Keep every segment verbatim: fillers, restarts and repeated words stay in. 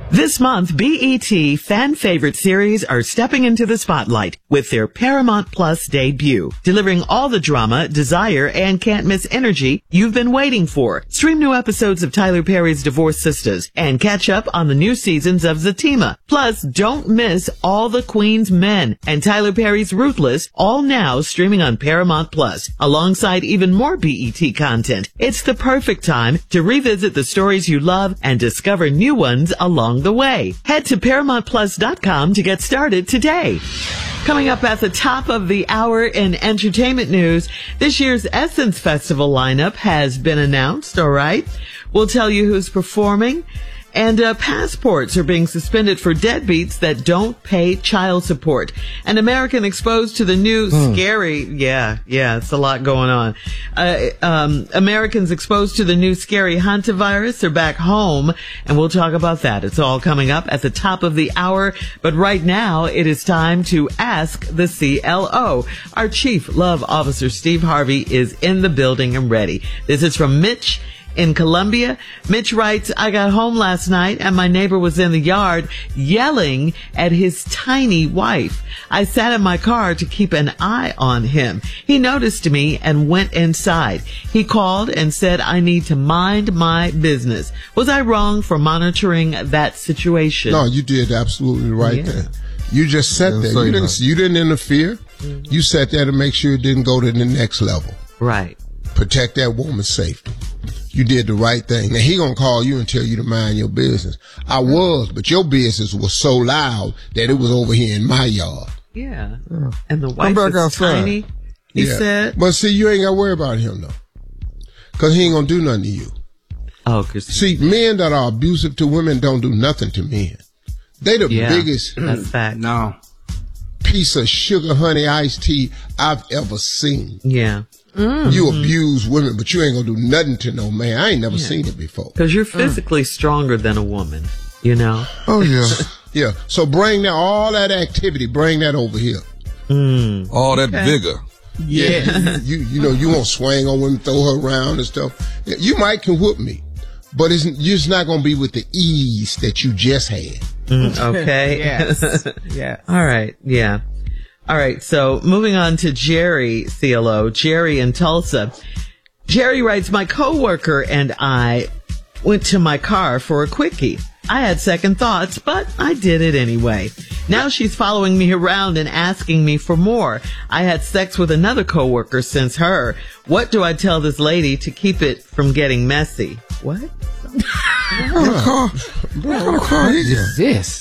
This month, B E T fan favorite series are stepping into the spotlight with their Paramount Plus debut, delivering all the drama, desire, and can't miss energy you've been waiting for. Stream new episodes of Tyler Perry's Divorced Sisters and catch up on the new seasons of Zatima. Plus, don't miss All the Queen's Men and Tyler Perry's Ruthless, all now streaming on Paramount Plus, alongside even more B E T content. It's the perfect time to revisit the stories you love and discover new ones along the way. Head to Paramount Plus dot com to get started today. Coming up at the top of the hour in entertainment news, this year's Essence Festival lineup has been announced, all right? We'll tell you who's performing. And uh, passports are being suspended for deadbeats that don't pay child support. An American exposed to the new hmm. scary, yeah, yeah, it's a lot going on. Uh, um, Americans exposed to the new scary hantavirus are back home, and we'll talk about that. It's all coming up at the top of the hour. But right now, it is time to ask the C L O. Our Chief Love Officer, Steve Harvey, is in the building and ready. This is from Mitch in Columbia. Mitch writes, I got home last night and my neighbor was in the yard yelling at his tiny wife. I sat in my car to keep an eye on him. He noticed me and went inside. He called and said I need to mind my business. Was I wrong for monitoring that situation? No, you did absolutely right yeah. there. You just sat there. You didn't, you didn't interfere. Mm-hmm. You sat there to make sure it didn't go to the next level. Right. Protect that woman's safety. You did the right thing. Now, he gonna call you and tell you to mind your business. I was, but your business was so loud that it was over here in my yard. Yeah. yeah. And the wife is tiny, he yeah. said. But see, you ain't gotta worry about him, though. Because he ain't gonna do nothing to you. Oh, cause see, men that are abusive to women don't do nothing to men. They the yeah, biggest that's fact. No. piece of sugar honey iced tea I've ever seen. Yeah. Mm-hmm. You abuse women, but you ain't gonna do nothing to no man. I ain't never yeah. seen it before. Because you're physically mm. stronger than a woman, you know? Oh, yeah. yeah. So bring that, all that activity, bring that over here. Mm. All that okay. vigor. Yeah. yeah. you you know, you won't swing on women, throw her around and stuff. You might can whoop me, but it's, you're just not gonna be with the ease that you just had. Mm, okay. yes. yeah. All right. Yeah. All right, so moving on to Jerry, C L O, Jerry in Tulsa. Jerry writes, my coworker and I went to my car for a quickie. I had second thoughts, but I did it anyway. Now she's following me around and asking me for more. I had sex with another coworker since her. What do I tell this lady to keep it from getting messy? What? What kind of car? What kind of car is this?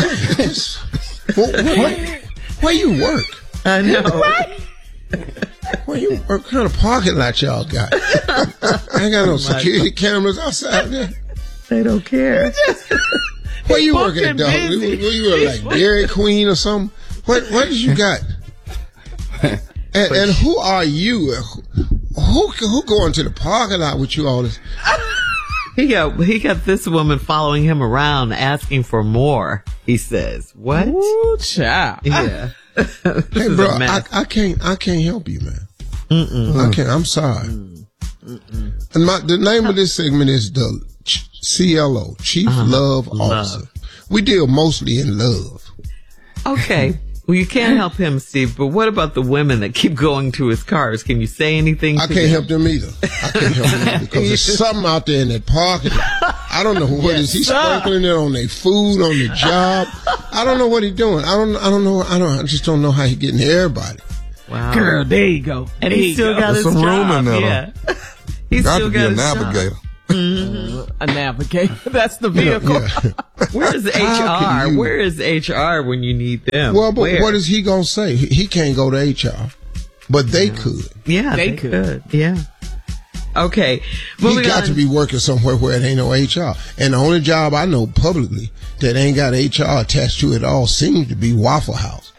what, what, where you work? I know. Right? Where you work? What kind of parking lot y'all got? I ain't got no security cameras outside there. They don't care. Where you working at, dog? Where you work, like Dairy Queen or something? What What did you got? And, and who are you? Who who going to the parking lot with you all this? He got he got this woman following him around asking for more. He says, "What? Ooh, child. Yeah. Hey, bro, I, I can't I can't help you, man. Mm-mm. I can't. I'm sorry. Mm-mm. And my, the name of this segment is the C L O, Chief uh-huh. Love Officer. Love. We deal mostly in love. Okay. Well, you can't help him, Steve, but what about the women that keep going to his cars? Can you say anything to I can't them? help them either. I can't help them because there's something out there in that parking lot. I don't know what yes, is he sir. sprinkling it on their food, on the job. I don't know what he's doing. I don't I don't know. I don't I just don't know how he getting to everybody. Wow. Girl, there you go. And there he still go. got There's his some job. room in there. Yeah. He's got still to be got a his navigator. job. Mm-hmm. Uh, a navigator. That's the vehicle. Yeah, yeah. Where is H R? Where is H R when you need them? Well, but Where? what is he gonna say? He, he can't go to H R, but they yeah. could. Yeah, they, they could. could. Yeah. Okay. He got on. to be working somewhere where it ain't no H R. And the only job I know publicly that ain't got H R attached to it all seems to be Waffle House.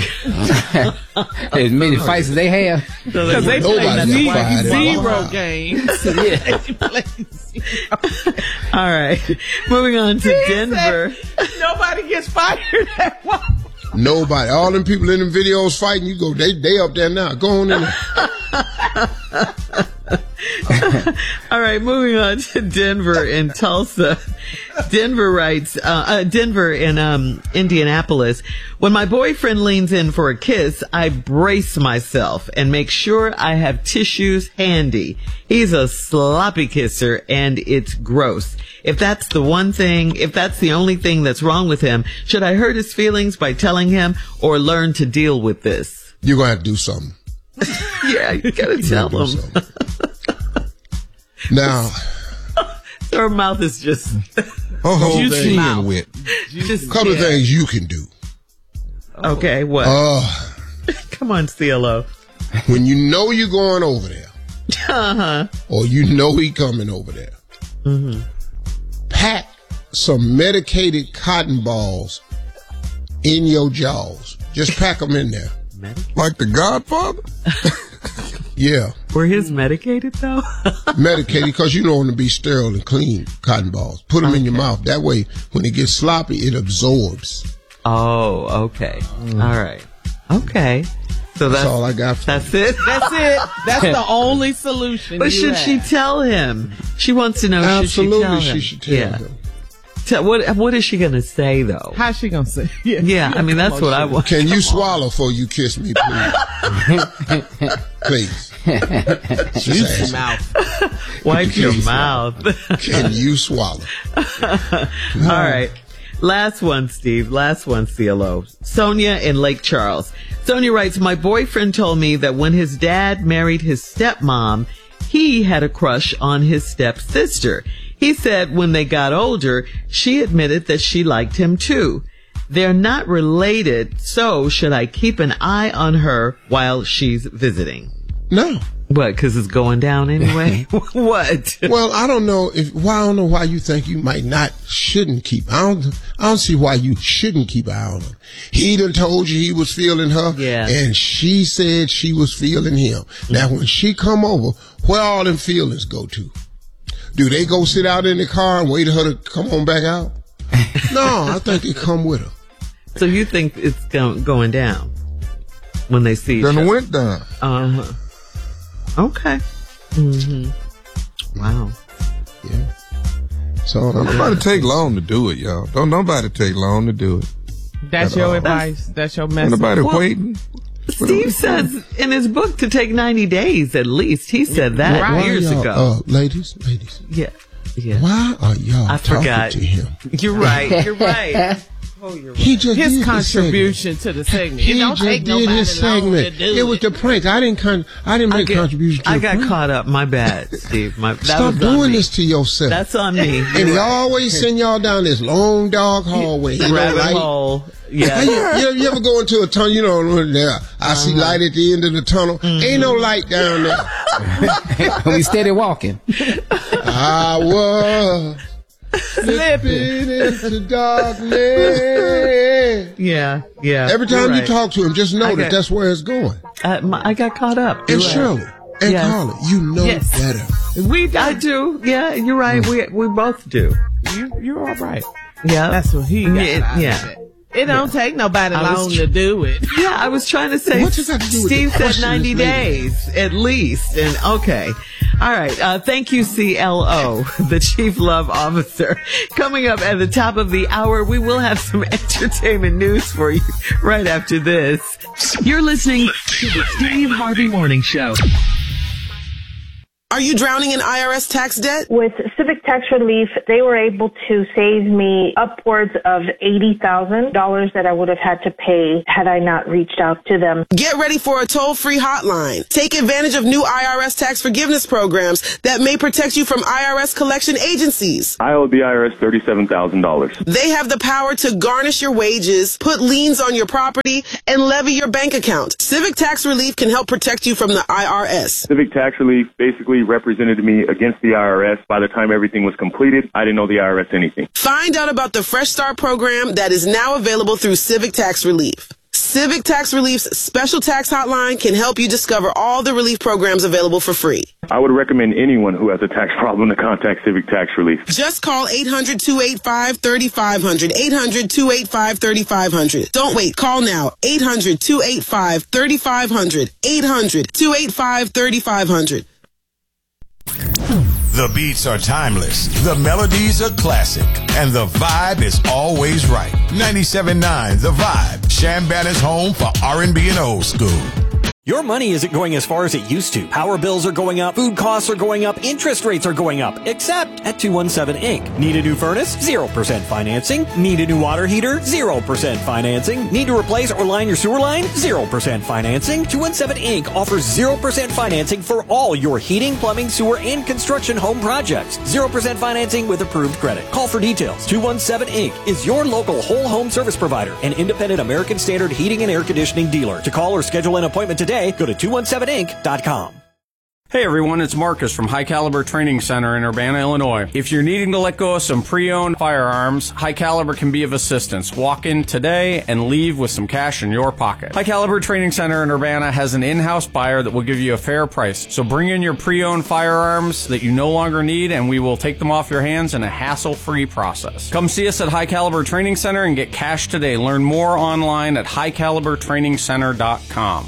As many fights as they have, because they play zero, zero games. Yeah. All right, moving on to he Denver. Nobody gets fired at Waffle. Nobody. All them people in them videos fighting, you go, they they up there now. Go on in there. All right, moving on to Denver and Tulsa. Denver writes, uh, uh, Denver in um, Indianapolis. When my boyfriend leans in for a kiss, I brace myself and make sure I have tissues handy. He's a sloppy kisser and it's gross. If that's the one thing, if that's the only thing that's wrong with him, should I hurt his feelings by telling him or learn to deal with this? You're going to have to do something. Yeah, you got to tell him. Now, so her mouth is just oh, whole juicy mouth. With. Just a couple yeah. of things you can do. Okay, what? Uh, Come on, C L O. When you know you're going over there, uh-huh. or you know he coming over there, mm-hmm. pack some medicated cotton balls in your jaws. Just pack them in there. Medicated? Like the Godfather? Yeah. Were his medicated, though? Medicated, because you don't want to be sterile and clean cotton balls. Put them okay. in your mouth. That way, when it gets sloppy, it absorbs. Oh, okay. Mm. All right. Okay. So that's, that's all I got for That's you. it? That's it. That's the only solution. But should have. she tell him? She wants to know, Absolutely, should she tell him? she should tell yeah. him. Tell, what, what is she going to say, though? How's she going to say? Yeah, yeah I mean, that's what I want. Can you swallow before you kiss me, please? Please. Use your mouth. Wipe your mouth. Can you swallow? All right. Last one, Steve. Last one, C L O. Sonia in Lake Charles. Sonia writes, my boyfriend told me that when his dad married his stepmom, he had a crush on his stepsister. He said when they got older, she admitted that she liked him too. They're not related, so should I keep an eye on her while she's visiting? No. What, because it's going down anyway? What? Well, I don't know if, well, I don't know why you think you might not, shouldn't keep, I don't, I don't see why you shouldn't keep an eye on her. He done told you he was feeling her, yeah. and she said she was feeling him. Mm-hmm. Now, when she come over, where all them feelings go to? Do they go sit out in the car and wait for her to come on back out? No, I think they come with her. So you think it's go- going down when they see each other? Then it went down. Uh-huh. Okay. Mm-hmm. Wow. Yeah. So don't nobody take long to do it, y'all. Don't nobody take long to do it. That's your all. advice. That's your message. Nobody well, waiting. Steve says in his book to take ninety days at least. He said that why years ago. Uh, ladies, ladies. Yeah. Yeah. Why are y'all I talking forgot. to him? You're right. You're right. Oh, you're right. He just his did contribution to the segment. He it don't just take did his segment. To do it was it. the prank. I didn't. Con- I didn't make I get, contribution. To I the got prank. caught up. My bad, Steve. My, that Stop was doing on me. this to yourself. That's on me. And he right. always send y'all down this long dog hallway. You Rabbit know, light. hole. Yeah. you, you, you ever go into a tunnel? You know, there. I uh-huh. see light at the end of the tunnel. Mm-hmm. Ain't no light down there. We steady walking. I was slipping into darkness. Yeah, yeah. Every time right. you talk to him, just know I that got, that's where it's going. Uh, my, I got caught up. And You're Shirley right. and yes. Carla, you know yes. better. We, I do. Yeah, you're right. Mm. We we both do. You, you're all right. Yeah, that's what he got. Yeah, yeah. It. It don't yeah. take nobody long tr- to do it. Yeah, I was trying to say. What does that do with Steve said ninety lady? days at least, and okay. All right. Uh, thank you, C L O, the Chief Love Officer. Coming up at the top of the hour, we will have some entertainment news for you right after this. You're listening to the Steve Harvey Morning Show. Are you drowning in I R S tax debt? With Civic Tax Relief, they were able to save me upwards of eighty thousand dollars that I would have had to pay had I not reached out to them. Get ready for a toll-free hotline. Take advantage of new I R S tax forgiveness programs that may protect you from I R S collection agencies. I owe the I R S thirty-seven thousand dollars. They have the power to garnish your wages, put liens on your property, and levy your bank account. Civic Tax Relief can help protect you from the I R S. Civic Tax Relief basically represented me against the I R S. By the time everything was completed, I didn't owe the I R S anything. Find out about the Fresh Start program that is now available through Civic Tax Relief. Civic Tax Relief's special tax hotline can help you discover all the relief programs available for free. I would recommend anyone who has a tax problem to contact Civic Tax Relief. Just call eight hundred, two eight five, three five zero zero, eight hundred, two eight five, three five zero zero. Don't wait. Call now. eight hundred, two eight five, three five zero zero, eight hundred, two eight five, three five zero zero. The beats are timeless, the melodies are classic, and the vibe is always right. ninety-seven point nine The Vibe, Shanbannon's home for R and B and old school. Your money isn't going as far as it used to. Power bills are going up, food costs are going up, interest rates are going up, except at two one seven Incorporated. Need a new furnace? zero percent financing. Need a new water heater? zero percent financing. Need to replace or line your sewer line? zero percent financing. two one seven Incorporated offers zero percent financing for all your heating, plumbing, sewer, and construction home projects. zero percent financing with approved credit. Call for details. two one seven Incorporated is your local whole home service provider and independent American Standard heating and air conditioning dealer. To call or schedule an appointment today, go to two one seven inc dot com. Hey everyone, it's Marcus from High Caliber Training Center in Urbana, Illinois. If you're needing to let go of some pre-owned firearms, High Caliber can be of assistance. Walk in today and leave with some cash in your pocket. High Caliber Training Center in Urbana has an in-house buyer that will give you a fair price. So bring in your pre-owned firearms that you no longer need and we will take them off your hands in a hassle-free process. Come see us at High Caliber Training Center and get cash today. Learn more online at high caliber training center dot com.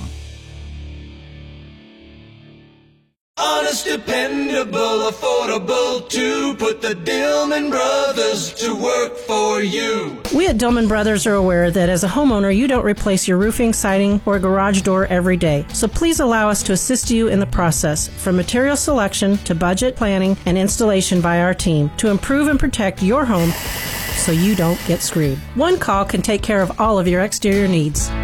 Honest, dependable, affordable too. Put the Dillman Brothers to work for you. We at Dillman Brothers are aware that as a homeowner, you don't replace your roofing, siding, or garage door every day. So please allow us to assist you in the process, from material selection to budget planning and installation by our team, to improve and protect your home so you don't get screwed. One call can take care of all of your exterior needs.